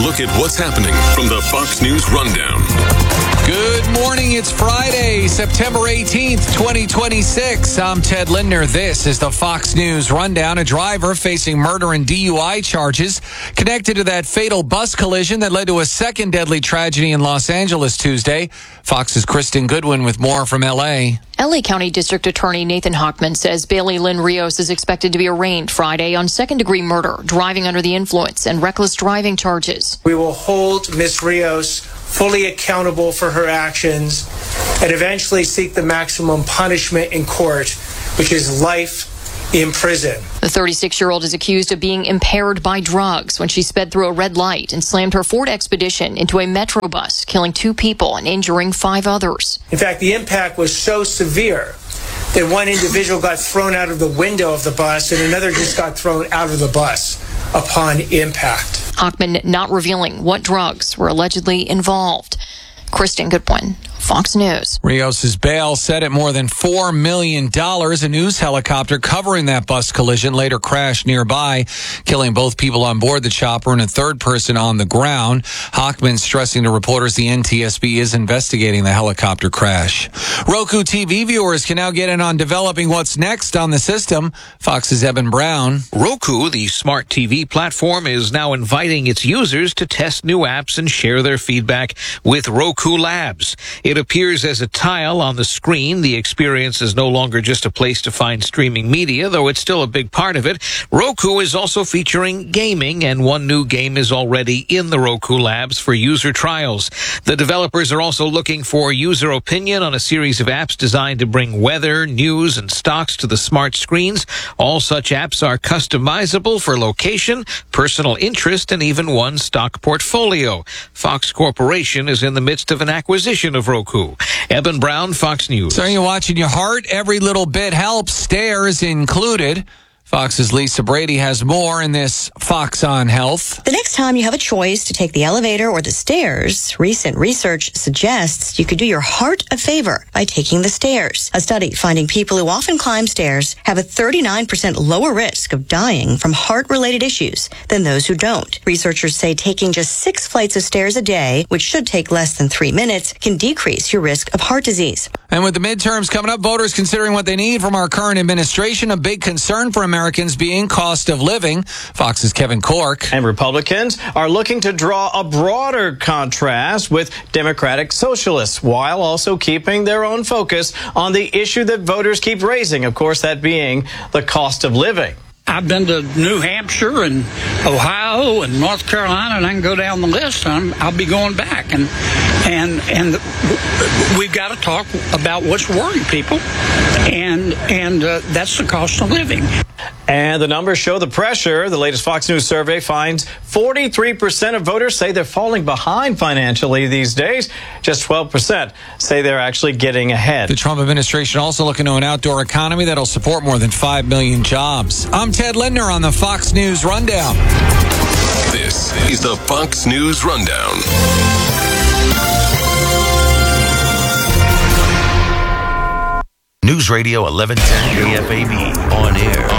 look at what's happening from the Fox News Rundown. Good morning. It's Friday, September 18th, 2026. I'm Ted Lindner. This is the Fox News Rundown. A driver facing murder and DUI charges connected to that fatal bus collision that led to a second deadly tragedy in Los Angeles Tuesday. Fox's Kristen Goodwin with more from L.A. L.A. County District Attorney Nathan Hochman says Bailey Lynn Rios is expected to be arraigned Friday on second-degree murder, driving under the influence, and reckless driving charges. We will hold Ms. Rios fully accountable for her actions and eventually seek the maximum punishment in court, which is life in prison. The 36-year-old is accused of being impaired by drugs when she sped through a red light and slammed her Ford Expedition into a Metro bus, killing 2 people and injuring 5 others. In fact, the impact was so severe that one individual got thrown out of the window of the bus and another just got thrown out of the bus upon impact. Hochman not revealing what drugs were allegedly involved. Kristen Goodwin, Fox News. Rios' bail set at more than $4 million. A news helicopter covering that bus collision later crashed nearby, killing both people on board the chopper and a third person on the ground. Hochman stressing to reporters the NTSB is investigating the helicopter crash. Roku TV viewers can now get in on developing what's next on the system. Fox's Eben Brown. Roku, the smart TV platform, is now inviting its users to test new apps and share their feedback with Roku Labs. It appears as a tile on the screen. The experience is no longer just a place to find streaming media, though it's still a big part of it. Roku is also featuring gaming, and one new game is already in the Roku Labs for user trials. The developers are also looking for user opinion on a series of apps designed to bring weather, news, and stocks to the smart screens. All such apps are customizable for location, personal interest, and even one stock portfolio. Fox Corporation is in the midst of an acquisition of Roku. Eben Brown, Fox News. So you're watching your heart. Every little bit helps. Stairs included. Fox's Lisa Brady has more in this Fox on Health. The next time you have a choice to take the elevator or the stairs, recent research suggests you could do your heart a favor by taking the stairs. A study finding people who often climb stairs have a 39% lower risk of dying from heart-related issues than those who don't. Researchers say taking just 6 flights of stairs a day, which should take less than 3 minutes, can decrease your risk of heart disease. And with the midterms coming up, voters considering what they need from our current administration. A big concern for Americans being cost of living. Fox's Kevin Cork. And Republicans are looking to draw a broader contrast with Democratic socialists while also keeping their own focus on the issue that voters keep raising, of course, that being the cost of living. I've been to New Hampshire and Ohio and North Carolina, and I can go down the list. I'll be going back, and we've got to talk about what's worrying people, and that's the cost of living. And the numbers show the pressure. The latest Fox News survey finds 43% of voters say they're falling behind financially these days. Just 12% say they're actually getting ahead. The Trump administration also looking to an outdoor economy that'll support more than 5 million jobs. I'm Ted Lindner on the Fox News Rundown. This is the Fox News Rundown. News Radio 1110 KFAB on air.